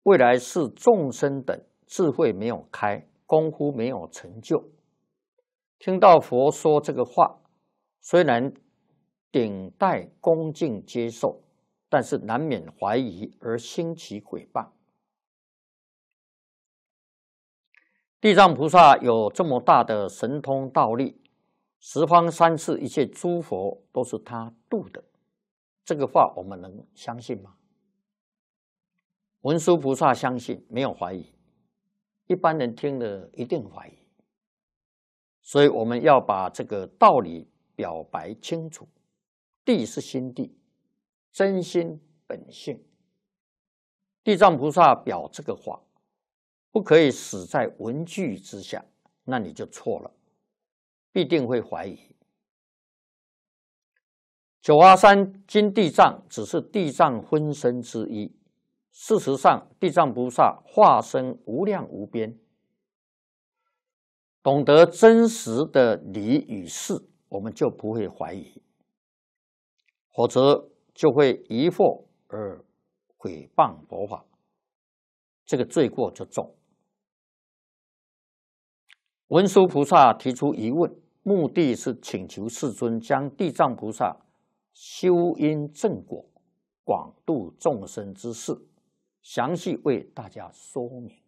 未来是众生等智慧没有开，功夫没有成就，听到佛说这个话，虽然顶戴恭敬接受，但是难免怀疑而兴起毁谤。地藏菩萨有这么大的神通道力，十方三世一切诸佛都是他度的，这个话我们能相信吗？文殊菩萨相信，没有怀疑，一般人听了一定怀疑。所以我们要把这个道理表白清楚。地是心地，真心本性。地藏菩萨表这个话，不可以死在文句之下，那你就错了，必定会怀疑。九华山金地藏只是地藏分身之一，事实上地藏菩萨化身无量无边，懂得真实的理与事，我们就不会怀疑，否则就会疑惑而毁谤佛法，这个罪过就重。文殊菩萨提出疑问，目的是请求世尊将地藏菩萨修因正果、广度众生之事，详细为大家说明。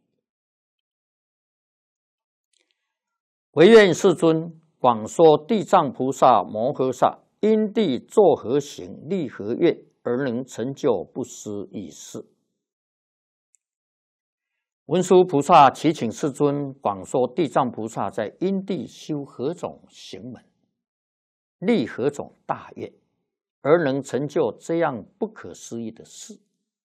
唯愿世尊广说地藏菩萨摩诃萨因地作何行、立何愿，而能成就不思议事。文殊菩萨祈请世尊广说地藏菩萨在因地修何种行门，立何种大愿，而能成就这样不可思议的事。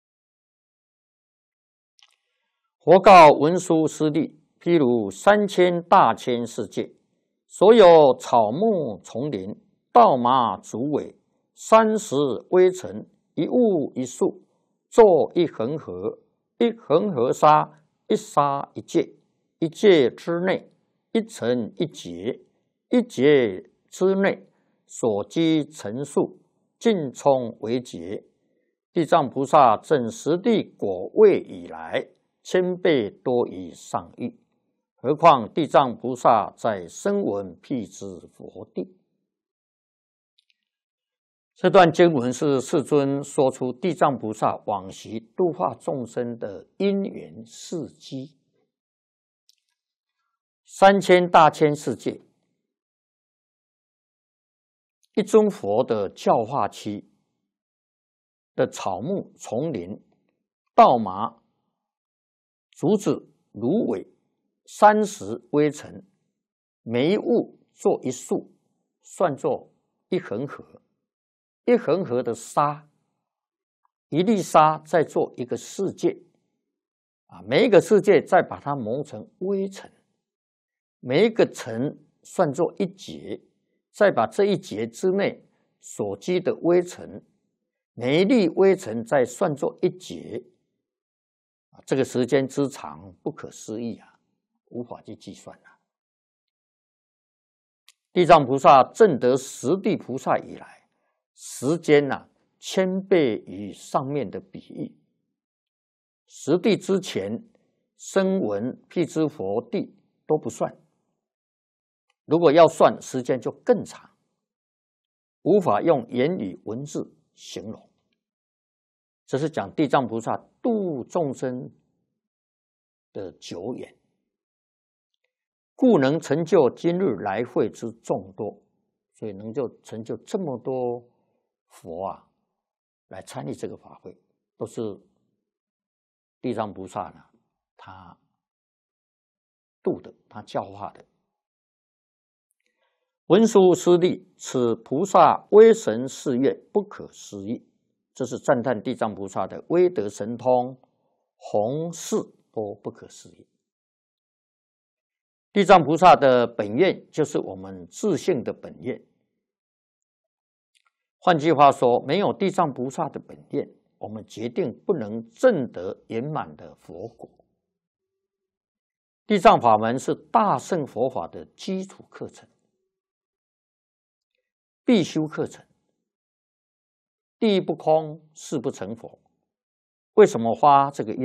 佛告文殊师利：譬如3000大千世界，所有草木丛林、稻麻竹苇、山石微尘，一物一树，作一恒河，一恒河沙，一沙一界，一界之内，一尘一劫，一劫之内，所积尘数，尽充为劫。地藏菩萨证实地果位以来，1000倍多于上亿。何况地藏菩萨在声闻辟支佛地。这段经文是世尊说出地藏菩萨往昔度化众生的因缘事迹。3000大千世界，一尊佛的教化期的草木丛林、稻麻、竹子、芦苇、山石微尘，每一物做一树，算作一恒河。一恒河的沙，一粒沙再做一个世界，每一个世界再把它磨成微尘，每一个尘算作一劫，再把这一劫之内所积的微尘，每一粒微尘再算作一劫，这个时间之长不可思议啊，无法去计算啊。地藏菩萨证得十地菩萨以来，时间1000倍于上面的比喻。十地之前，声闻辟支佛地都不算，如果要算，时间就更长，无法用言语文字形容。这是讲地藏菩萨度众生的久远，故能成就今日来会之众多，所以能就成就这么多佛来参与这个法会，都是地藏菩萨他度的，他教化的。文殊师利，此菩萨威神誓愿不可思议，这是赞叹地藏菩萨的威德神通，弘誓都不可思议。地藏菩萨的本愿就是我们自性的本愿。换句话说，没有地藏菩萨的本愿，我们决定不能证得圆满的佛果。地藏法门是大乘佛法的基础课程，必修课程。地不空，誓不成佛。为什么发这个愿？